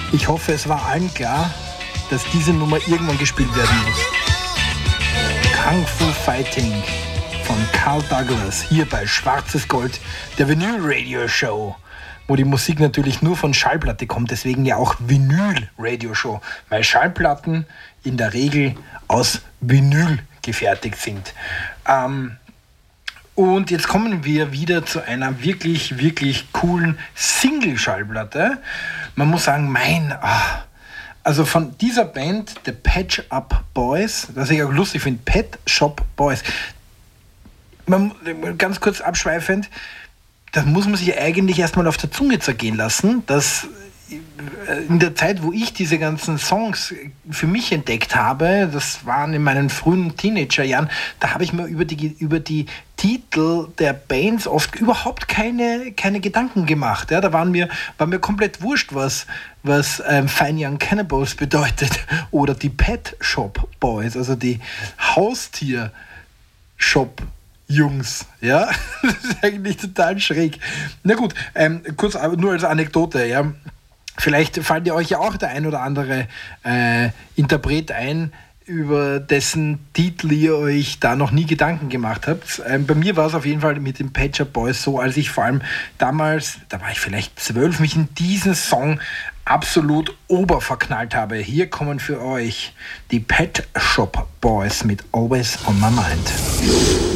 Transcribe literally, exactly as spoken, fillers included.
Ich hoffe, es war allen klar, dass diese Nummer irgendwann gespielt werden muss. Kung Fu Fighting von Carl Douglas, hier bei Schwarzes Gold, der Vinyl Radio Show, wo die Musik natürlich nur von Schallplatte kommt, deswegen ja auch Vinyl Radio Show, weil Schallplatten in der Regel aus Vinyl gefertigt sind. Ähm, und jetzt kommen wir wieder zu einer wirklich, wirklich coolen Single-Schallplatte. Man muss sagen, mein... Ah, also von dieser Band, The Patch Up Boys, was ich auch lustig finde, Pet Shop Boys, man, ganz kurz abschweifend, das muss man sich eigentlich erstmal auf der Zunge zergehen lassen, dass in der Zeit, wo ich diese ganzen Songs für mich entdeckt habe, das waren in meinen frühen Teenagerjahren, da habe ich mir über die, über die Titel der Bands oft überhaupt keine, keine Gedanken gemacht. Ja, da waren mir, war mir komplett wurscht, was, was ähm, Fine Young Cannibals bedeutet oder die Pet Shop Boys, also die Haustier-Shop Jungs, ja, das ist eigentlich total schräg. Na gut, ähm, kurz nur als Anekdote, ja. Vielleicht fällt dir euch ja auch der ein oder andere äh, Interpret ein, über dessen Titel ihr euch da noch nie Gedanken gemacht habt. Ähm, bei mir war es auf jeden Fall mit den Pet Shop Boys so, als ich vor allem damals, da war ich vielleicht zwölf, mich in diesen Song absolut oberverknallt habe. Hier kommen für euch die Pet Shop Boys mit Always on My Mind.